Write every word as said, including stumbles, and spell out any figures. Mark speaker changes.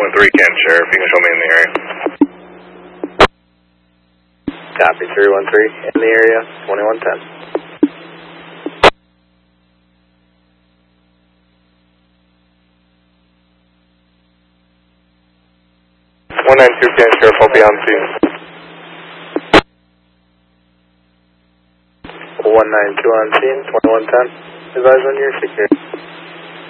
Speaker 1: one three, Ken Sheriff. You can show me in the area.
Speaker 2: Copy, three one three, in the area, twenty-one ten.
Speaker 3: one nine two, Ken Sheriff, I'll be on scene.
Speaker 2: one nine two on scene, twenty-one ten. Advise when you're secure.